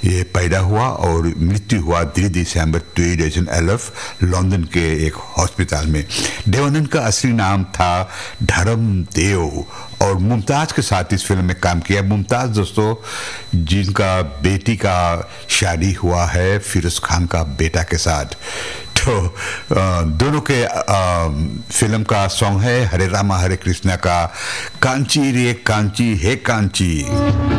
ये पैदा हुआ और मृत्यु हुआ 3 दिसंबर 2011 लंदन के एक हॉस्पिटल में। देवानंद का असली नाम था धर्मदेव और मुमताज़ के साथ इस फिल्म में काम किया। मुमताज़ दोस्तों जिनका बेटी का शादी हुआ है फिरोज खान का बेटा के साथ। तो दोनों के फिल्म का सॉन्ग है हरे रामा हरे कृष्णा का कांची रे कांची हे कांची।